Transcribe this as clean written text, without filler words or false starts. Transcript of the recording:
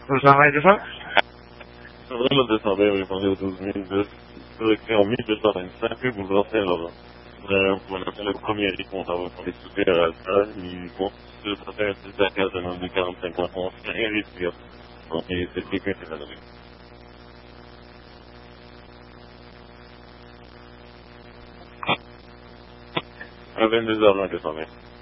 Vous travaillez de ça? C'est vraiment descendait, oui, on est au 12 000, c'est en 1225, rue Boulevard Saint-Laurent. Voilà, c'est le premier riz qu'on va pour les souper à ça, ils vont se faire un petit accueil de nombre de 45 ans, on fait rien risquer. Donc, c'est quelqu'un qui va donner. À 22h20,